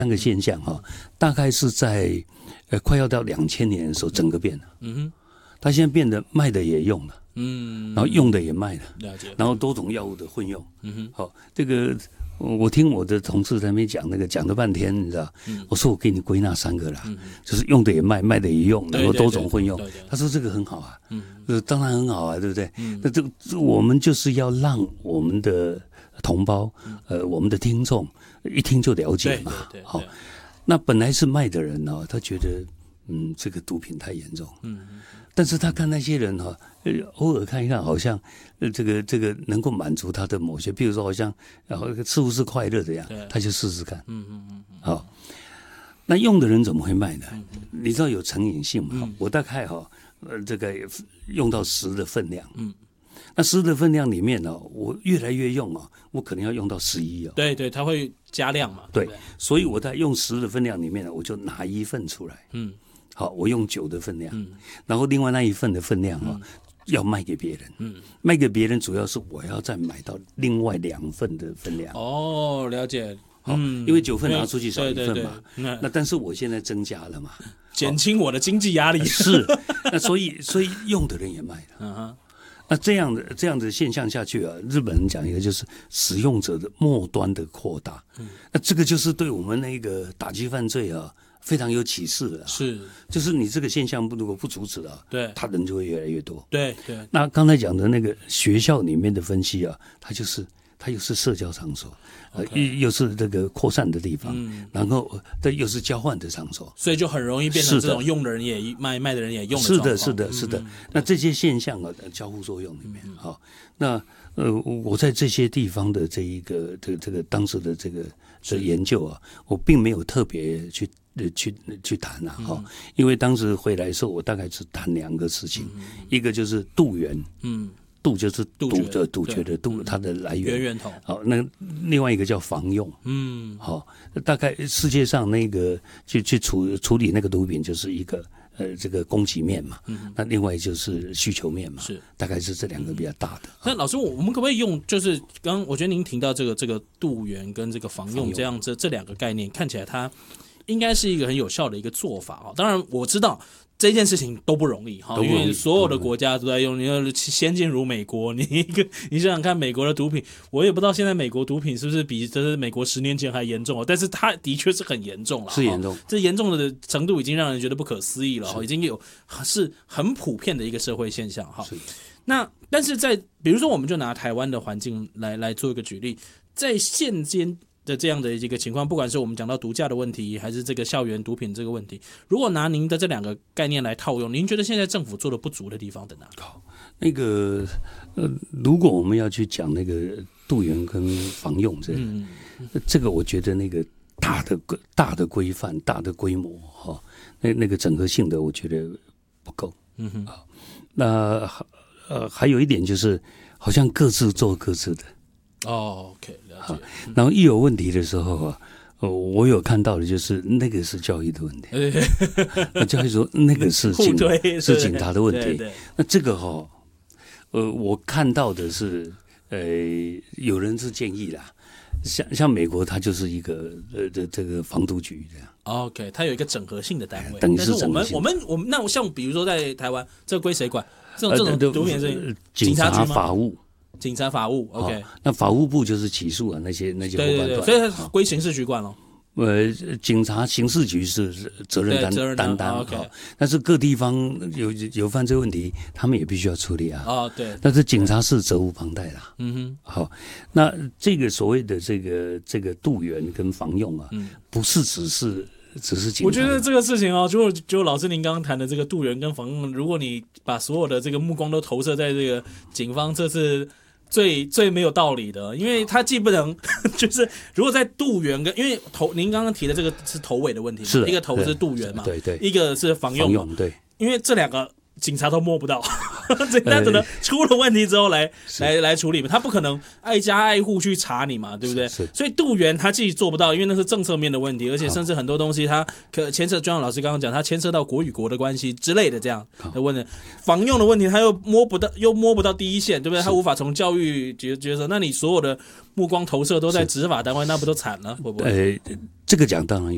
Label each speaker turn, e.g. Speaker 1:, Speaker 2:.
Speaker 1: 三个现象大概是在快要到2000年的时候整个变了。它现在变得卖的也用了，然后用的也卖了，
Speaker 2: 了解。
Speaker 1: 然后多种药物的混用。这个我听我的同事在那边讲了半天，你知道？我说我给你归纳3个啦，就是用的也卖，卖的也用，然后多种混用。他说这个很好啊，当然很好啊，对不对？那这我们就是要让我们的同胞，我们的听众一听就了解嘛。好，那本来是卖的人他觉得这个毒品太严重，但是他看那些人偶尔看一看，好像这个能够满足他的某些，比如说好像似乎是快乐的样，他就试试看。好，那用的人怎么会卖呢？你知道有成瘾性嘛？我大概这个用到10的分量。那10的分量里面我越来越用我可能要用到11
Speaker 2: 对，它会加量嘛。
Speaker 1: 对，所以我在用10的分量里面我就拿1份出来。好，我用9的分量，然后另外那1份的分量要卖给别人。卖给别人主要是我要再买到另外2份的分量。
Speaker 2: 了解。
Speaker 1: 因为9份拿出去少1份嘛。那但是我现在增加了嘛，
Speaker 2: 减轻我的经济压力。
Speaker 1: 是，那所以用的人也卖了。那这样的现象下去日本人讲一个就是使用者的末端的扩大。那这个就是对我们那个打击犯罪非常有启示的。是，就是你这个现象如果不阻止对，他人就会越来越多。对。那刚才讲的那个学校里面的分析它又是社交场所，又是这个扩散的地方，然后这又是交换的场所，
Speaker 2: 所以就很容易变成这种用的人也卖的人也用的状况。
Speaker 1: 是的。那这些现象交互作用里面那我在这些地方的这个当时的这个研究我并没有特别去谈因为当时回来的时候，我大概只谈2个事情，一个就是杜源。杜就是杜绝的杜，它的来源
Speaker 2: 头。
Speaker 1: 好，那另外一个叫防用。好，大概世界上那个去处理那个毒品，就是一个这个供给面嘛。那另外就是需求面嘛。是，大概是这2个比较大的。
Speaker 2: 那老师，我们可不可以用就是刚刚我觉得您提到这个杜源跟这个防用这样这2个概念，看起来它应该是一个很有效的一个做法当然我知道。这件事情都不容易因为所有的国家都在用。你要先进如美国，你想想看，美国的毒品，我也不知道现在美国毒品是不是比这美国10年前还严重但是它的确是很严重了，
Speaker 1: 是严重。
Speaker 2: 这严重的程度已经让人觉得不可思议了已经是很普遍的一个社会现象那但是比如说，我们就拿台湾的环境来做一个举例，在现今的这样的一个情况，不管是我们讲到毒驾的问题，还是这个校园毒品这个问题，如果拿您的这2个概念来套用，您觉得现在政府做的不足的地方在哪？
Speaker 1: 好，那个如果我们要去讲那个杜源跟防用这个我觉得那个大的规范、大的规模那个整合性的，我觉得不够。那还有一点就是，好像各自做各自的。
Speaker 2: OK， 了解。
Speaker 1: 然后一有问题的时候我有看到的就是那个是教育的问题，教育说那个是警察的问题。对，那这个我看到的是有人是建议啦，像美国它就是一个这个防毒局这样。
Speaker 2: OK， 它有一个整合性的单位，
Speaker 1: 等于是整合
Speaker 2: 性。但是我们那像比如说在台湾，这归谁管？这种毒品是
Speaker 1: 警察
Speaker 2: 局吗？
Speaker 1: 法务。
Speaker 2: 警察法务 ，OK，
Speaker 1: 那法务部就是起诉那些伙伴团，
Speaker 2: 对，所以它归刑事局管了。
Speaker 1: 警察刑事局是责任担当，但是各地方有犯罪问题，他们也必须要处理对。但是警察是责无旁贷啦。好，那这个所谓的这个杜源跟防用不是只是警察。
Speaker 2: 我觉得这个事情就老师您刚刚谈的这个杜源跟防用，如果你把所有的这个目光都投射在这个警方，这是最没有道理的，因为他既不能就是如果在杜源跟因为您刚刚提的这个是头尾的问题嘛，一个头是杜源嘛，
Speaker 1: 对，
Speaker 2: 一个是防用，对，因为这2个警察都摸不到，他只能出了问题之后来处理嘛，他不可能挨家挨户去查你嘛，对不对？所以杜源他自己做不到，因为那是政策面的问题，而且甚至很多东西他可牵涉，就像老师刚刚讲，他牵涉到国与国的关系之类的这样的问题。防用的问题他又摸不到第一线，对不对？他无法从教育角色，那你所有的目光投射都在执法单位，那不都惨了？会不会？
Speaker 1: 这个讲当然